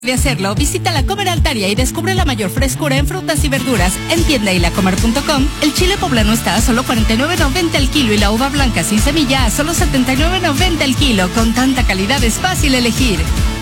De hacerlo, visita La Comer Altaria y descubre la mayor frescura en frutas y verduras. En tienda y lacomer.com, el chile poblano está a solo $49.90 el kilo y la uva blanca sin semilla a solo $79.90 el kilo. Con tanta calidad es fácil elegir.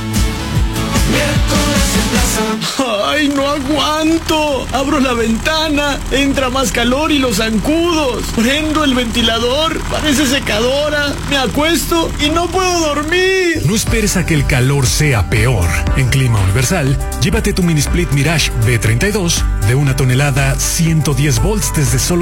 ¡Ay, no aguanto! Abro la ventana, entra más calor y los zancudos. Prendo el ventilador, parece secadora. Me acuesto y no puedo dormir. No esperes a que el calor sea peor. En Clima Universal, llévate tu mini split Mirage B32 de 1 tonelada, 110 volts desde solo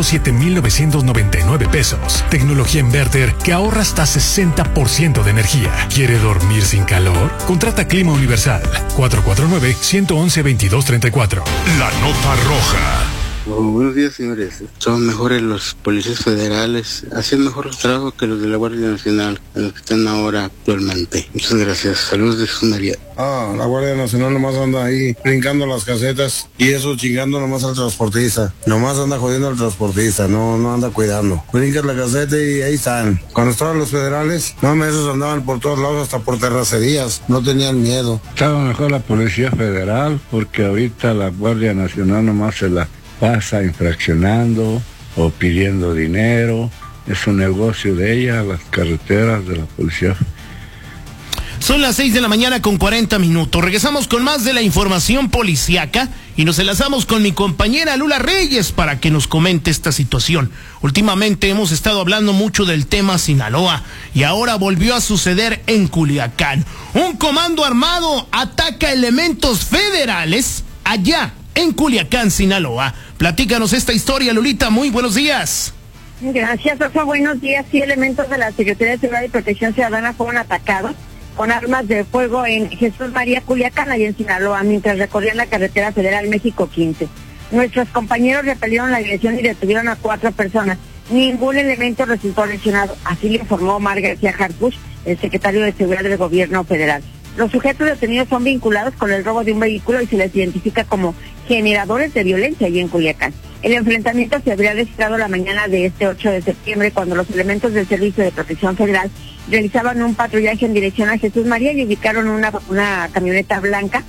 $7,999. Tecnología inverter que ahorra hasta 60% de energía. ¿Quiere dormir sin calor? Contrata Clima Universal. 449-111-2234. La nota roja. Buenos días, señores. Son mejores los policías federales, hacen mejor trabajo que los de la Guardia Nacional, en los que están ahora actualmente. Muchas gracias. Saludos de Jesús María. La Guardia Nacional nomás anda ahí brincando las casetas y eso chingando nomás al transportista. Nomás anda jodiendo al transportista, no anda cuidando. Brincas la caseta y ahí están. Cuando estaban los federales, esos andaban por todos lados, hasta por terracerías. No tenían miedo. Estaba mejor la Policía Federal porque ahorita la Guardia Nacional nomás se la pasa infraccionando o pidiendo dinero. Es un negocio de ella, las carreteras de la policía. Son las 6:40 a.m. Regresamos con más de la información policíaca y nos enlazamos con mi compañera Lula Reyes para que nos comente esta situación. Últimamente hemos estado hablando mucho del tema Sinaloa y ahora volvió a suceder en Culiacán. Un comando armado ataca elementos federales allá en Culiacán, Sinaloa. Platícanos esta historia, Lulita. Muy buenos días. Gracias, Rafa. Buenos días. Sí, elementos de la Secretaría de Seguridad y Protección Ciudadana fueron atacados con armas de fuego en Jesús María, Culiacán, allá en Sinaloa, mientras recorrían la carretera federal México 15. Nuestros compañeros repelieron la agresión y detuvieron a 4 personas. Ningún elemento resultó lesionado. Así le informó Omar García Harfuch, el secretario de Seguridad del Gobierno Federal. Los sujetos detenidos son vinculados con el robo de un vehículo y se les identifica como generadores de violencia allí en Culiacán. El enfrentamiento se habría registrado la mañana de este 8 de septiembre cuando los elementos del Servicio de Protección Federal realizaban un patrullaje en dirección a Jesús María y ubicaron una camioneta blanca,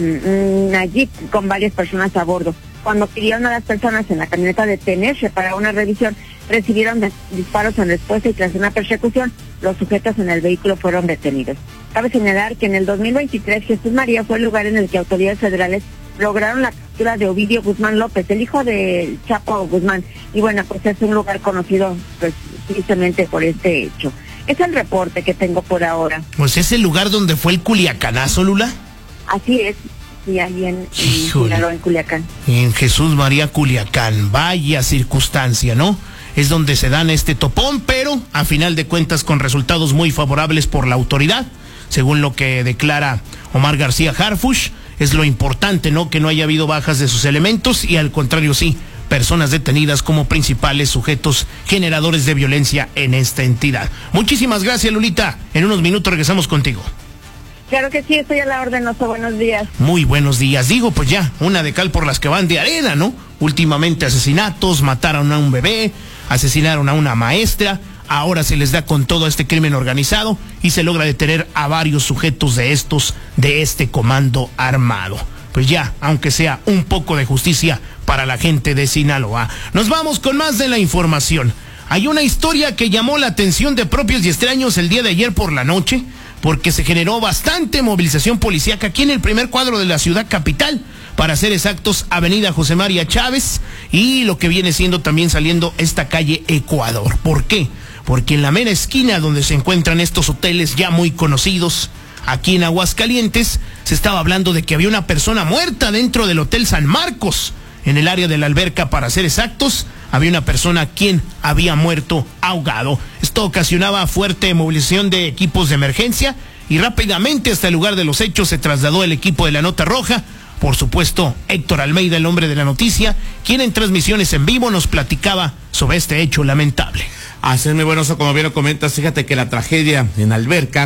una Jeep con varias personas a bordo. Cuando pidieron a las personas en la camioneta detenerse para una revisión, recibieron disparos en respuesta y tras una persecución, los sujetos en el vehículo fueron detenidos. Cabe señalar que en el 2023 Jesús María fue el lugar en el que autoridades federales lograron la captura de Ovidio Guzmán López, el hijo de Chapo Guzmán. Y bueno, pues es un lugar conocido pues tristemente por este hecho. Es el reporte que tengo por ahora. Pues es el lugar donde fue el Culiacanazo, Lula. Así es. Sí, ahí en Sinaloa, en Culiacán. En Jesús María, Culiacán. Vaya circunstancia, ¿no? Es donde se dan este topón, pero a final de cuentas con resultados muy favorables por la autoridad, según lo que declara Omar García Harfuch. Es lo importante, ¿no? Que no haya habido bajas de sus elementos y al contrario sí, personas detenidas como principales sujetos generadores de violencia en esta entidad. Muchísimas gracias, Lulita. En unos minutos regresamos contigo. Claro que sí, estoy a la orden, Oso. Buenos días. Muy buenos días. Digo, pues ya, una de cal por las que van de arena, ¿no? Últimamente asesinatos, mataron a un bebé, asesinaron a una maestra, ahora se les da con todo este crimen organizado y se logra detener a varios sujetos de este comando armado. Pues ya, aunque sea un poco de justicia para la gente de Sinaloa. Nos vamos con más de la información. Hay una historia que llamó la atención de propios y extraños el día de ayer por la noche, porque se generó bastante movilización policíaca aquí en el primer cuadro de la ciudad capital, para ser exactos, Avenida José María Chávez y lo que viene siendo también saliendo esta calle Ecuador. ¿Por qué? Porque en la mera esquina donde se encuentran estos hoteles ya muy conocidos, aquí en Aguascalientes, se estaba hablando de que había una persona muerta dentro del Hotel San Marcos, en el área de la alberca para ser exactos. Había una persona quien había muerto ahogado. Esto ocasionaba fuerte movilización de equipos de emergencia y rápidamente hasta el lugar de los hechos se trasladó el equipo de la Nota Roja. Por supuesto, Héctor Almeida, el hombre de la noticia, quien en transmisiones en vivo nos platicaba sobre este hecho lamentable. Así es, muy bueno, como bien lo comentas, fíjate que la tragedia en Alberca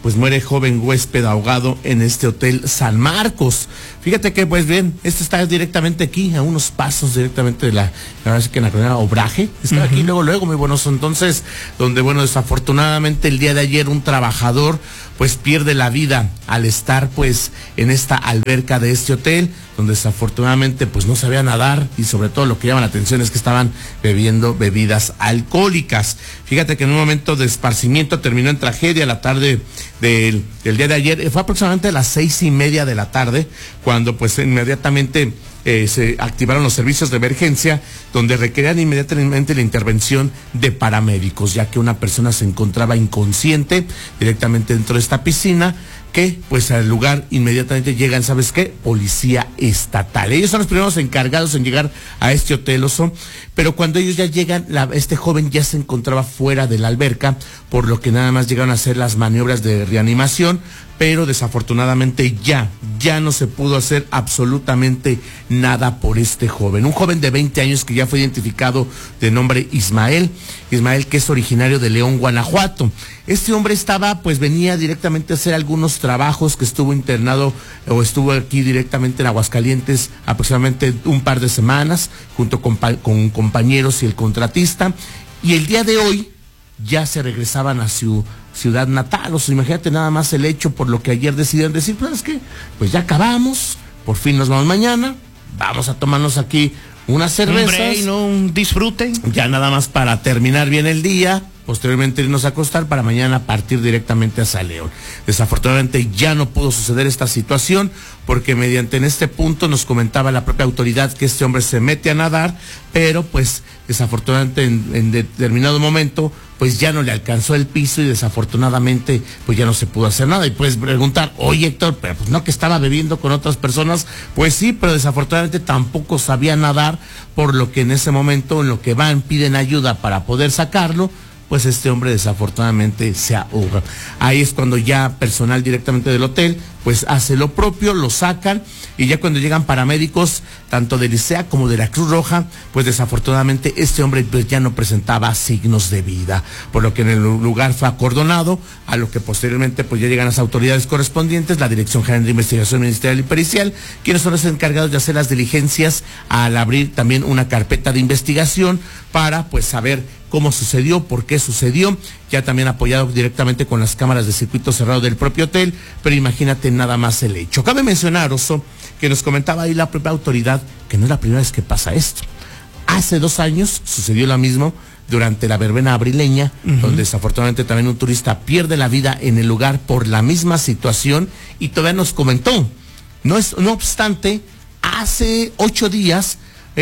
pues muere joven huésped ahogado en este hotel San Marcos. Fíjate que, pues bien, este está directamente aquí, a unos pasos directamente de la verdad es que en la colonia Obraje, está aquí luego, muy buenos. Entonces, donde, bueno, desafortunadamente el día de ayer un trabajador, pues pierde la vida al estar, pues, en esta alberca de este hotel, donde desafortunadamente, pues, no sabía nadar, y sobre todo lo que llama la atención es que estaban bebiendo bebidas alcohólicas. Fíjate que en un momento de esparcimiento terminó en tragedia la tarde del día de ayer. Fue aproximadamente a las 6:30 de la tarde, cuando, pues, inmediatamente se activaron los servicios de emergencia, donde requerían inmediatamente la intervención de paramédicos, ya que una persona se encontraba inconsciente directamente dentro de esta piscina, que pues al lugar inmediatamente llegan, ¿sabes qué? Policía estatal. Ellos son los primeros encargados en llegar a este hotel, Oso, pero cuando ellos ya llegan, este joven ya se encontraba fuera de la alberca, por lo que nada más llegaron a hacer las maniobras de reanimación, pero desafortunadamente ya no se pudo hacer absolutamente nada por este joven. Un joven de 20 años que ya fue identificado de nombre Ismael, que es originario de León, Guanajuato. Este hombre venía directamente a hacer algunos trabajos, que estuvo internado o estuvo aquí directamente en Aguascalientes aproximadamente un par de semanas, junto con compañeros y el contratista, y el día de hoy ya se regresaban a su ciudad natal. O sea, imagínate nada más el hecho, por lo que ayer decidieron decir, pues es que, pues ya acabamos, por fin nos vamos mañana, vamos a tomarnos aquí unas cervezas. Un disfrute. Ya nada más para terminar bien el día, posteriormente irnos a acostar para mañana partir directamente hacia León. Desafortunadamente ya no pudo suceder esta situación, porque mediante en este punto nos comentaba la propia autoridad que este hombre se mete a nadar, pero pues desafortunadamente en determinado momento pues ya no le alcanzó el piso y desafortunadamente pues ya no se pudo hacer nada. Y puedes preguntar, oye Héctor, pero pues no que estaba bebiendo con otras personas. Pues sí, pero desafortunadamente tampoco sabía nadar, por lo que en ese momento, en lo que piden ayuda para poder sacarlo, pues este hombre desafortunadamente se ahoga. Ahí es cuando ya personal directamente del hotel pues hace lo propio, lo sacan, y ya cuando llegan paramédicos tanto del ICEA como de la Cruz Roja, pues desafortunadamente este hombre pues ya no presentaba signos de vida, por lo que en el lugar fue acordonado, a lo que posteriormente pues ya llegan las autoridades correspondientes, la Dirección General de Investigación Ministerial y Pericial, quienes son los encargados de hacer las diligencias al abrir también una carpeta de investigación para pues saber cómo sucedió, por qué sucedió, ya también apoyado directamente con las cámaras de circuito cerrado del propio hotel, pero imagínate nada más el hecho. Cabe mencionar, Oso, que nos comentaba ahí la propia autoridad que no es la primera vez que pasa esto. Hace 2 años sucedió lo mismo durante la verbena abrileña, donde desafortunadamente también un turista pierde la vida en el lugar por la misma situación, y todavía nos comentó, no obstante, hace 8 días,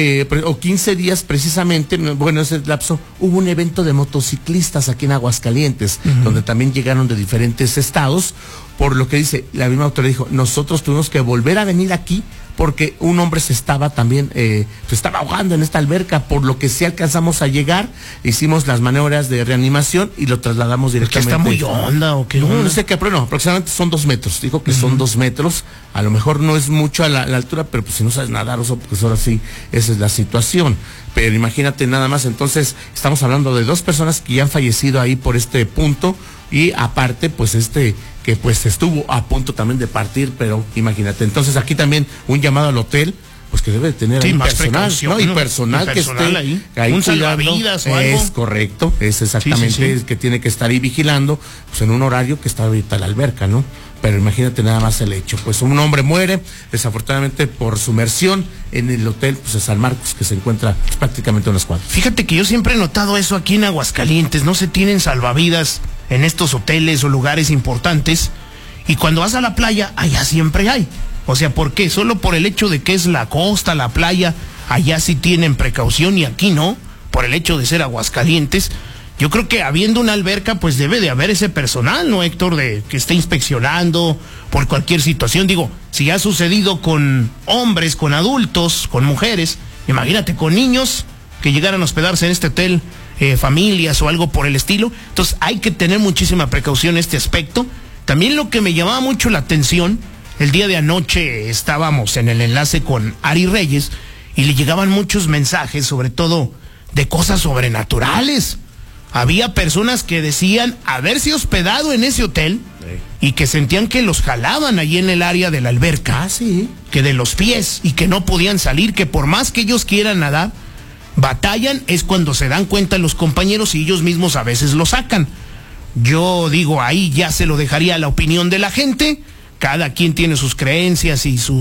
o 15 días precisamente, bueno, ese lapso, hubo un evento de motociclistas aquí en Aguascalientes, donde también llegaron de diferentes estados, por lo que dice, la misma autoridad dijo, nosotros tuvimos que volver a venir aquí porque un hombre se estaba también, se estaba ahogando en esta alberca, por lo que sí alcanzamos a llegar, hicimos las maniobras de reanimación y lo trasladamos directamente. ¿Que está muy honda o qué? No sé qué, pero no, aproximadamente son 2 metros, dijo que son 2 metros, a lo mejor no es mucho a la altura, pero pues si no sabes nadar, Oso, pues ahora sí, esa es la situación. Pero imagínate nada más, entonces estamos hablando de 2 personas que ya han fallecido ahí por este punto, y aparte pues que pues estuvo a punto también de partir, pero imagínate. Entonces aquí también un llamado al hotel, pues que debe tener ahí más personal, ¿no? Y personal que esté ahí un cuidando. Salvavidas o algo. Es correcto, es exactamente el que tiene que estar ahí vigilando, pues en un horario que está ahorita la alberca, ¿no? Pero imagínate nada más el hecho, pues un hombre muere desafortunadamente por sumersión en el hotel pues de San Marcos, que se encuentra pues, prácticamente a unas cuadras. Fíjate que yo siempre he notado eso aquí en Aguascalientes, no se tienen salvavidas en estos hoteles o lugares importantes, y cuando vas a la playa, allá siempre hay. O sea, ¿por qué? Solo por el hecho de que es la costa, la playa, allá sí tienen precaución y aquí no, por el hecho de ser Aguascalientes. Yo creo que habiendo una alberca, pues debe de haber ese personal, ¿no, Héctor? De que esté inspeccionando por cualquier situación. Digo, si ha sucedido con hombres, con adultos, con mujeres, imagínate con niños que llegaran a hospedarse en este hotel, familias o algo por el estilo. Entonces hay que tener muchísima precaución en este aspecto. También lo que me llamaba mucho la atención, el día de anoche estábamos en el enlace con Ari Reyes y le llegaban muchos mensajes, sobre todo de cosas sobrenaturales. Había personas que decían haberse hospedado en ese hotel y que sentían que los jalaban allí en el área de la alberca. Que de los pies y que no podían salir, que por más que ellos quieran nadar, batallan, es cuando se dan cuenta los compañeros y ellos mismos a veces lo sacan. Yo digo, ahí ya se lo dejaría a la opinión de la gente. Cada quien tiene sus creencias y sus